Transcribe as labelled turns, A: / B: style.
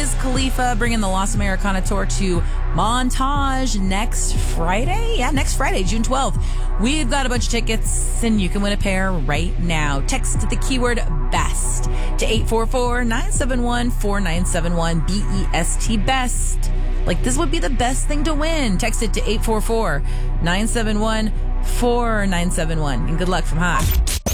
A: Wiz Khalifa bringing the Los Americana Tour to Montage next Friday. Yeah, next Friday, June 12th. We've got a bunch of tickets, and you can win a pair right now. Text the keyword BEST to 844-971-4971, BEST, BEST. Like, this would be the best thing to win. Text it to 844-971-4971. And good luck from Hot.